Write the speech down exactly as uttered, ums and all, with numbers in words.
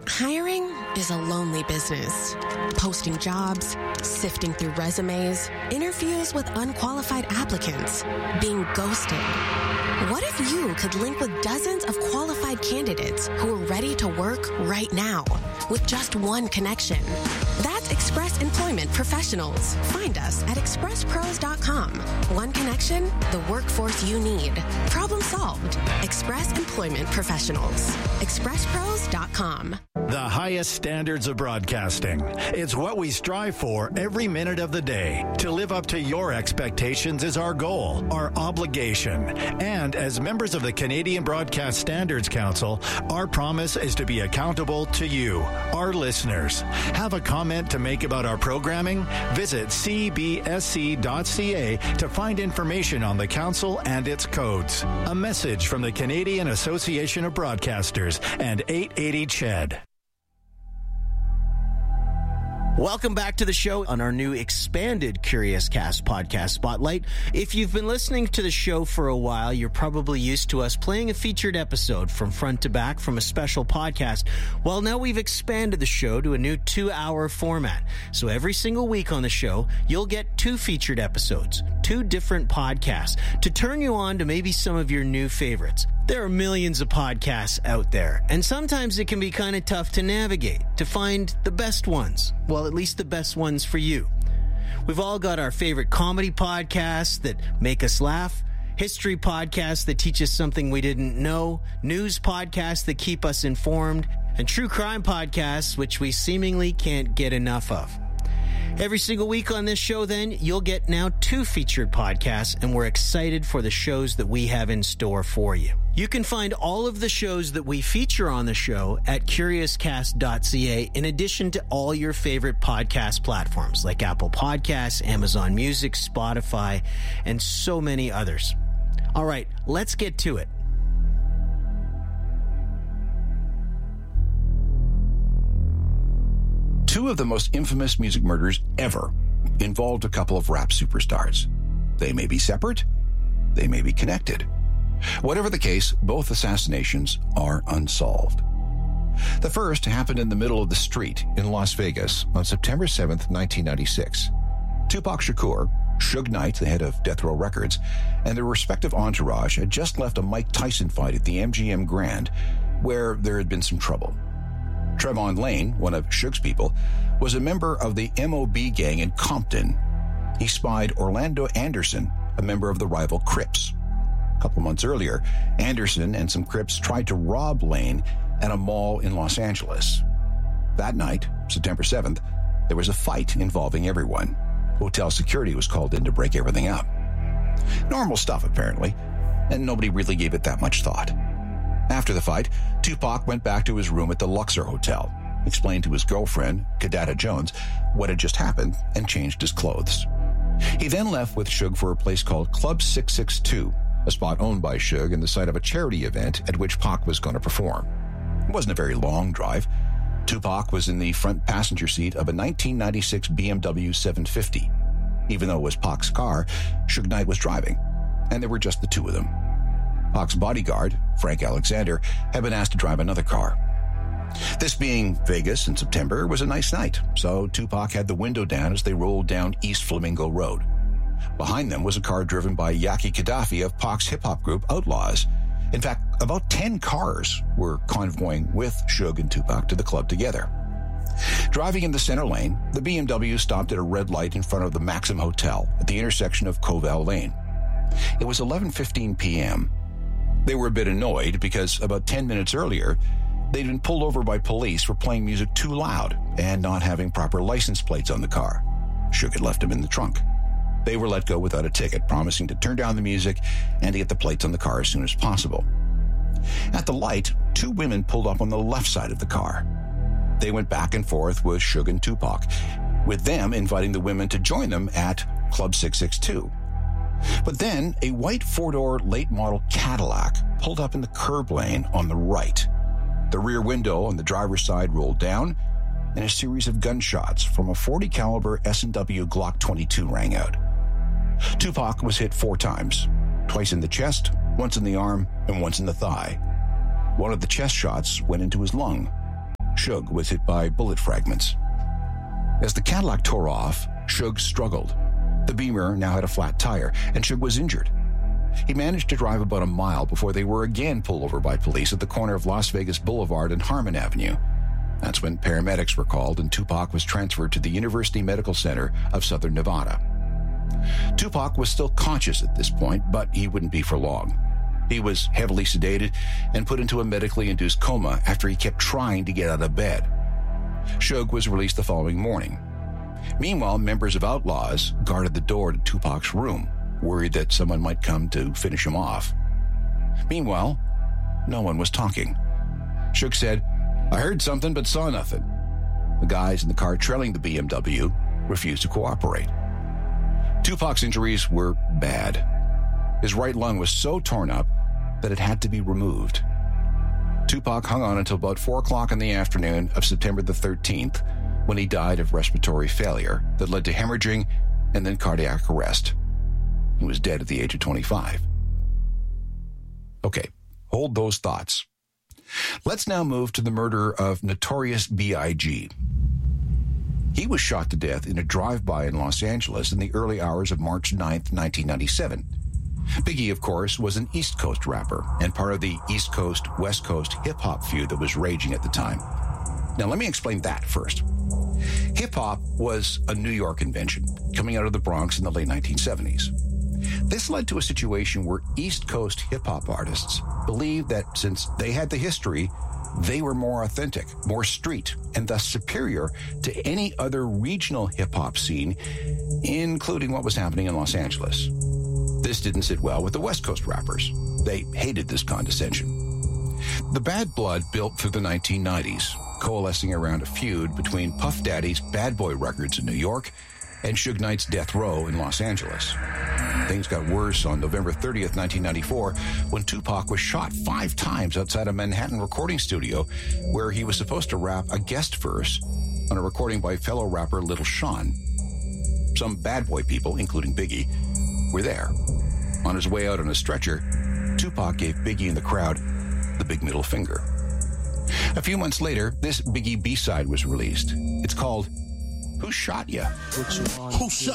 Hiring is a lonely business. Posting jobs, sifting through resumes, interviews with unqualified applicants, being ghosted. What if you could link with dozens of qualified candidates who are ready to work right now with just one connection? That's Express Employment Professionals. Find us at express pros dot com. One connection, the workforce you need. Problem solved. Express Employment Professionals. express pros dot com. The highest standards of broadcasting. It's what we strive for every minute of the day. To live up to your expectations is our goal, our obligation. And as members of the Canadian Broadcast Standards Council, our promise is to be accountable to you, our listeners. Have a comment to make about our programming? Visit c b s c dot c a to find information on the council and its codes. A message from the Canadian Association of Broadcasters and eight eighty C H E D. Welcome back to the show on our new expanded Curious Cast podcast spotlight. If you've been listening to the show for a while, you're probably used to us playing a featured episode from front to back from a special podcast. Well, now we've expanded the show to a new two-hour format. So every single week on the show, you'll get two featured episodes, two different podcasts, to turn you on to maybe some of your new favorites. There are millions of podcasts out there, and sometimes it can be kind of tough to navigate, to find the best ones. Well, at least the best ones for you. We've all got our favorite comedy podcasts that make us laugh, history podcasts that teach us something we didn't know, news podcasts that keep us informed, and true crime podcasts which we seemingly can't get enough of. Every single week on this show, then, you'll get now two featured podcasts, and we're excited for the shows that we have in store for you. You can find all of the shows that we feature on the show at curious cast dot c a, in addition to all your favorite podcast platforms like Apple Podcasts, Amazon Music, Spotify, and so many others. All right, let's get to it. Two of the most infamous music murders ever involved a couple of rap superstars. They may be separate, they may be connected. Whatever the case, both assassinations are unsolved. The first happened in the middle of the street in Las Vegas on September seventh, nineteen ninety-six. Tupac Shakur, Suge Knight, the head of Death Row Records, and their respective entourage had just left a Mike Tyson fight at the M G M Grand, where there had been some trouble. Trevon Lane, one of Suge's people, was a member of the M O B gang in Compton. He spied Orlando Anderson, a member of the rival Crips. A couple months earlier, Anderson and some Crips tried to rob Lane at a mall in Los Angeles. That night, September seventh, there was a fight involving everyone. Hotel security was called in to break everything up. Normal stuff, apparently, and nobody really gave it that much thought. After the fight, Tupac went back to his room at the Luxor Hotel, explained to his girlfriend, Kidada Jones, what had just happened, and changed his clothes. He then left with Suge for a place called Club six six two, a spot owned by Suge and the site of a charity event at which Pac was going to perform. It wasn't a very long drive. Tupac was in the front passenger seat of a nineteen ninety-six B M W seven fifty. Even though it was Pac's car, Suge Knight was driving, and there were just the two of them. Pac's bodyguard, Frank Alexander, had been asked to drive another car. This being Vegas in September was a nice night, so Tupac had the window down as they rolled down East Flamingo Road. Behind them was a car driven by Yaki Gaddafi of Pac's hip-hop group Outlaws. In fact, about ten cars were convoying with Suge and Tupac to the club together. Driving in the center lane, the B M W stopped at a red light in front of the Maxim Hotel at the intersection of Koval Lane. It was eleven fifteen p.m. They were a bit annoyed because about ten minutes earlier, they'd been pulled over by police for playing music too loud and not having proper license plates on the car. Suge had left them in the trunk. They were let go without a ticket, promising to turn down the music and to get the plates on the car as soon as possible. At the light, two women pulled up on the left side of the car. They went back and forth with Suge and Tupac, with them inviting the women to join them at Club six six two. But then a white four-door late-model Cadillac pulled up in the curb lane on the right. The rear window on the driver's side rolled down, and a series of gunshots from a forty caliber S and W Glock twenty-two rang out. Tupac was hit four times, twice in the chest, once in the arm, and once in the thigh. One of the chest shots went into his lung. Suge was hit by bullet fragments. As the Cadillac tore off, Suge struggled. The Beamer now had a flat tire, and Suge was injured. He managed to drive about a mile before they were again pulled over by police at the corner of Las Vegas Boulevard and Harmon Avenue. That's when paramedics were called, and Tupac was transferred to the University Medical Center of Southern Nevada. Tupac was still conscious at this point, but he wouldn't be for long. He was heavily sedated and put into a medically induced coma after he kept trying to get out of bed. Suge was released the following morning. Meanwhile, members of Outlaws guarded the door to Tupac's room, worried that someone might come to finish him off. Meanwhile, no one was talking. Suge said, "I heard something but saw nothing." The guys in the car trailing the B M W refused to cooperate. Tupac's injuries were bad. His right lung was so torn up that it had to be removed. Tupac hung on until about four o'clock in the afternoon of September the thirteenth, when he died of respiratory failure that led to hemorrhaging and then cardiac arrest. He was dead at the age of twenty-five. Okay, hold those thoughts. Let's now move to the murder of Notorious B I G He was shot to death in a drive-by in Los Angeles in the early hours of March ninth, nineteen ninety-seven. Biggie, of course, was an East Coast rapper and part of the East Coast-West Coast hip-hop feud that was raging at the time. Now, let me explain that first. Hip-hop was a New York invention, coming out of the Bronx in the late nineteen seventies. This led to a situation where East Coast hip-hop artists believed that since they had the history, they were more authentic, more street, and thus superior to any other regional hip-hop scene, including what was happening in Los Angeles. This didn't sit well with the West Coast rappers. They hated this condescension. The bad blood built through the nineteen nineties, coalescing around a feud between Puff Daddy's Bad Boy Records in New York and Suge Knight's Death Row in Los Angeles. Things got worse on November thirtieth, nineteen ninety-four, when Tupac was shot five times outside a Manhattan recording studio where he was supposed to rap a guest verse on a recording by fellow rapper Little Sean. Some bad boy people, including Biggie, were there. On his way out on a stretcher, Tupac gave Biggie and the crowd the big middle finger. A few months later, this Biggie B-side was released. It's called Who Shot Ya? Who Shot